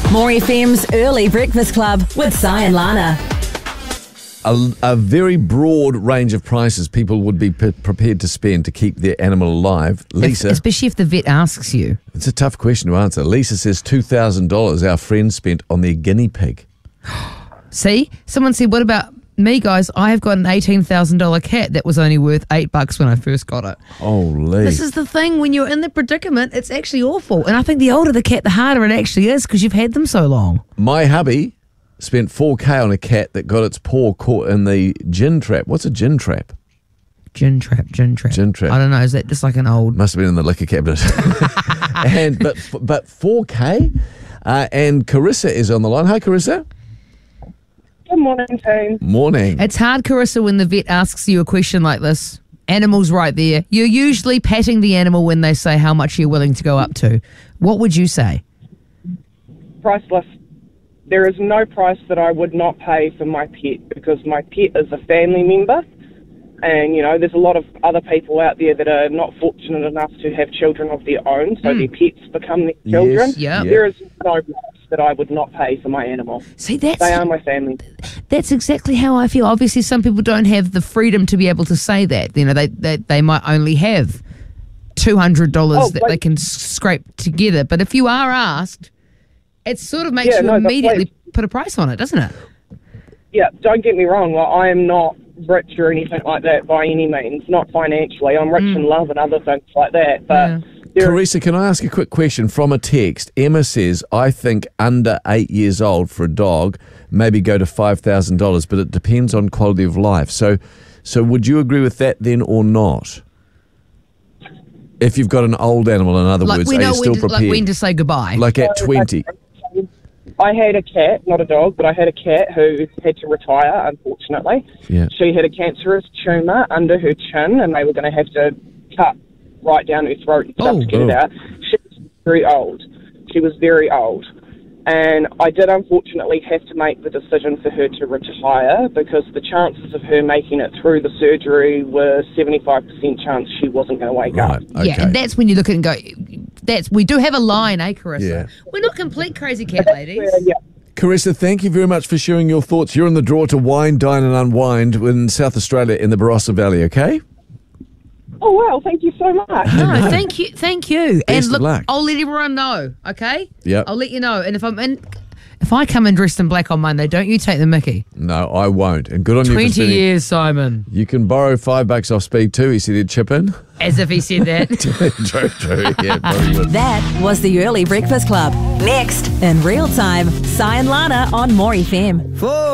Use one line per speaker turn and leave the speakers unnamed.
More FM's Early Breakfast Club with Si and Lana.
A very broad range of prices people would be prepared to spend to keep their animal alive. Lisa,
especially if the vet asks you.
it's a tough question to answer. Lisa says $2,000 our friend spent on their guinea pig.
See, someone said, what about me, guys? I have got an $18,000 cat that was only worth $8 when I first got it.
Holy.
This is the thing, when you're in the predicament, it's actually awful. And I think the older the cat, the harder it actually is because you've had them so long.
My hubby spent $4,000 on a cat that got its paw caught in the gin trap. What's a gin trap?
Gin trap.
Gin trap.
I don't know, is that just like an old...
Must have been in the liquor cabinet. But $4,000? And Carissa is on the line. Hi, Carissa.
Good morning, team.
Morning.
It's hard, Carissa, when the vet asks you a question like this. Animal's right there. You're usually patting the animal when they say how much you're willing to go up to. What would you say?
Priceless. There is no price that I would not pay for my pet because my pet is a family member. And, you know, there's a lot of other people out there that are not fortunate enough to have children of their own, so their pets become their children.
Yes,
yeah.
There is no price that I would not pay for my animal.
See,
They are my family.
That's exactly how I feel. Obviously, some people don't have the freedom to be able to say that. You know, they might only have $200 that they can scrape together. But if you are asked, it sort of makes you immediately put a price on it, doesn't it?
Yeah, don't get me wrong. Like, I am not rich or anything like that by any means, not financially. I'm rich in love and other things like that. But
Carissa, can I ask a quick question from a text? Emma says, I think under 8 years old for a dog, maybe go to $5,000, but it depends on quality of life. So would you agree with that then or not? If you've got an old animal, in other words, are you still prepared?
Like when to say goodbye.
Like at 20?
I had a cat, not a dog, but I had a cat who had to retire, unfortunately.
Yeah.
She had a cancerous tumour under her chin, and they were going to have to cut right down her throat and stuff to get it out. She was very old. She was very old. And I did unfortunately have to make the decision for her to retire because the chances of her making it through the surgery were 75% chance she wasn't going to wake up.
Okay.
Yeah, and that's when you look at it and go, we do have a line, eh, Carissa?
Yeah.
We're not complete crazy cat ladies.
Yeah.
Carissa, thank you very much for sharing your thoughts. You're in the draw to Wine, Dine and Unwind in South Australia in the Barossa Valley, okay?
Oh, wow. Thank you so much.
No, thank you.
Best
And
of
look,
luck.
I'll let everyone know, okay?
Yep.
I'll let you know. And if I come in dressed in black on Monday, don't you take the mickey.
No, I won't. And good on you for
20
spending...
years, Simon.
You can borrow $5 off Speed too. He said he'd chip in.
As if he said that.
True. Yeah, probably would.
That was the Early Breakfast Club. Next, in real time, Si and Lana on More FM.